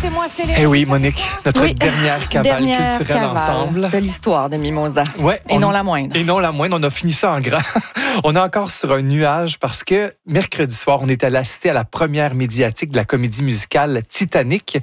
c'est moi, c'est les... Eh oui, Monique, notre dernière cavale culturelle ensemble. De l'histoire de Mimosa. Ouais, et non la moindre. Et non la moindre, on a fini ça en grand. On est encore sur un nuage parce que mercredi soir, on est allé assister à la première médiatique de la comédie musicale Titanic,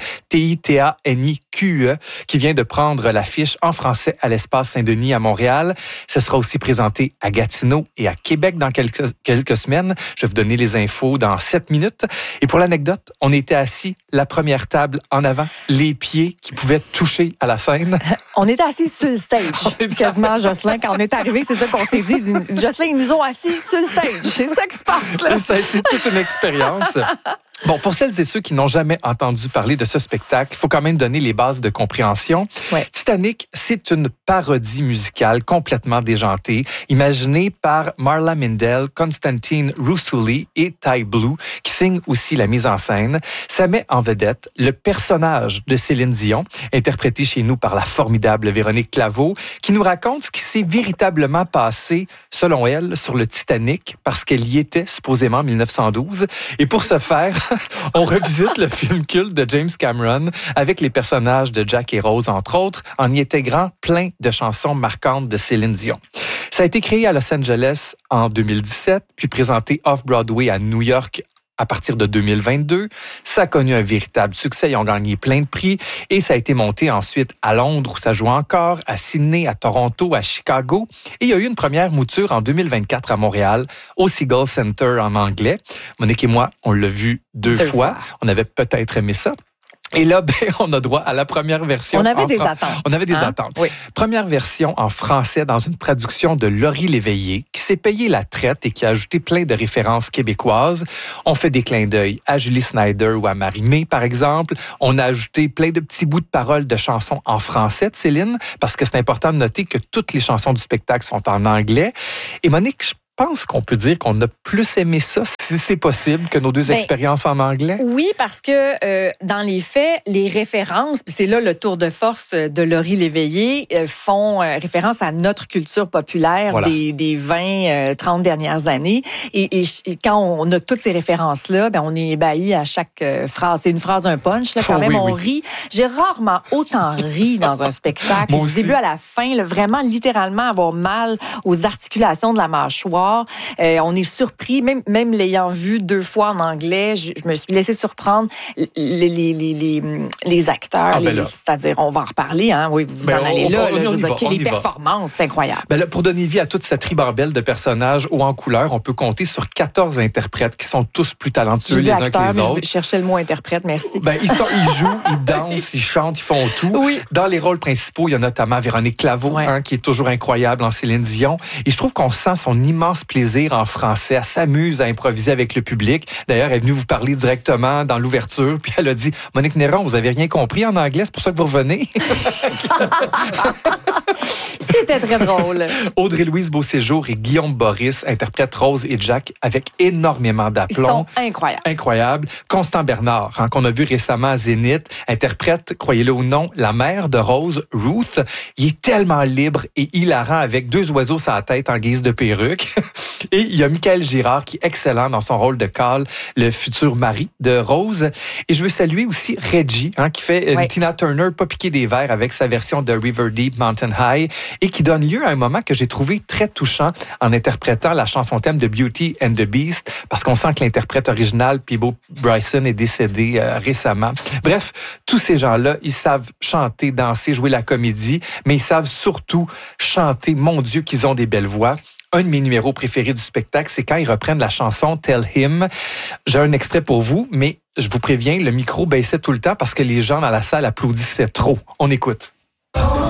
Titanique, qui vient de prendre l'affiche en français à l'Espace Saint-Denis à Montréal. Ce sera aussi présenté à Gatineau et à Québec dans quelques semaines. Je vais vous donner les infos dans 7 minutes. Et pour l'anecdote, on était assis la première table en avant, les pieds qui pouvaient toucher à la scène. On était assis sur le stage, quasiment, Jocelyn. Quand on est arrivé, c'est ça qu'on s'est dit. Jocelyn, ils nous ont assis sur le stage. C'est ça qui se passe, là. Et ça a été toute une expérience. Bon, pour celles et ceux qui n'ont jamais entendu parler de ce spectacle, il faut quand même donner les bases de compréhension. Ouais. Titanic, c'est une parodie musicale complètement déjantée, imaginée par Marla Mindell, Constantine Roussouli et Ty Blue, qui signent aussi la mise en scène. Ça met en vedette le personnage de Céline Dion, interprété chez nous par la formidable Véronique Claveau, qui nous raconte ce qui s'est véritablement passé, selon elle, sur le Titanic, parce qu'elle y était supposément en 1912. Et pour ce faire, on revisite le film culte de James Cameron avec les personnages de Jack et Rose, entre autres, en y intégrant plein de chansons marquantes de Céline Dion. Ça a été créé à Los Angeles en 2017, puis présenté off-Broadway à New York à partir de 2022. Ça a connu un véritable succès. Ils ont gagné plein de prix. Et ça a été monté ensuite à Londres, où ça joue encore, à Sydney, à Toronto, à Chicago. Et il y a eu une première mouture en 2024 à Montréal, au Seagull Center en anglais. Monique et moi, on l'a vu deux fois. On avait peut-être aimé ça. Et là, on a droit à la première version. On avait des attentes. On avait des attentes. Oui. Première version en français dans une traduction de Laurie Léveillé, qui s'est payé la traite et qui a ajouté plein de références québécoises. On fait des clins d'œil à Julie Snyder ou à Marie-Mé, par exemple. On a ajouté plein de petits bouts de paroles de chansons en français de Céline, parce que c'est important de noter que toutes les chansons du spectacle sont en anglais. Et Monique, je pense qu'on peut dire qu'on a plus aimé ça, si c'est possible, que nos deux expériences en anglais? Oui, parce que dans les faits, les références, puis c'est là le tour de force de Laurie Léveillé, font référence à notre culture populaire des 20, 30 dernières années. Et quand on a toutes ces références-là, on est ébahi à chaque phrase. C'est une phrase, un punch, là, quand même, on rit. J'ai rarement autant ri dans un spectacle, du début à la fin, là, vraiment, littéralement, avoir mal aux articulations de la mâchoire. On est surpris, même l'ayant vu 2 fois en anglais, je me suis laissé surprendre les acteurs, c'est-à-dire, on va en reparler, hein, oui, vous en allez là, les performances, c'est incroyable. Là, pour donner vie à toute cette ribambelle de personnages hauts en couleur, on peut compter sur 14 interprètes qui sont tous plus talentueux les uns que les autres. Je cherchais le mot interprète, merci. Ils jouent, ils dansent, ils chantent, ils font tout. Oui. Dans les rôles principaux, il y a notamment Véronique Claveau, qui est toujours incroyable en Céline Dion. Et je trouve qu'on sent son immense plaisir en français. Elle s'amuse à improviser avec le public. D'ailleurs, elle est venue vous parler directement dans l'ouverture, puis elle a dit « Monique Néron, vous avez rien compris en anglais, c'est pour ça que vous revenez? » C'était très drôle. Audrey-Louise Beauséjour et Guillaume Boris interprètent Rose et Jack avec énormément d'aplomb. Ils sont incroyables. Incroyables. Constant Bernard, qu'on a vu récemment à Zénith, interprète, croyez-le ou non, la mère de Rose, Ruth. Il est tellement libre et hilarant avec 2 oiseaux sur la tête en guise de perruque. Et il y a Michael Girard qui est excellent dans son rôle de Carl, le futur mari de Rose. Et je veux saluer aussi Reggie, qui fait une Tina Turner pas piqué des verres avec sa version de River Deep Mountain High et qui donne lieu à un moment que j'ai trouvé très touchant en interprétant la chanson thème de Beauty and the Beast, parce qu'on sent que l'interprète original, Peabo Bryson, est décédé récemment. Bref, tous ces gens-là, ils savent chanter, danser, jouer la comédie, mais ils savent surtout chanter. Mon Dieu, qu'ils ont des belles voix. Un de mes numéros préférés du spectacle, c'est quand ils reprennent la chanson Tell Him. J'ai un extrait pour vous, mais je vous préviens, le micro baissait tout le temps parce que les gens dans la salle applaudissaient trop. On écoute.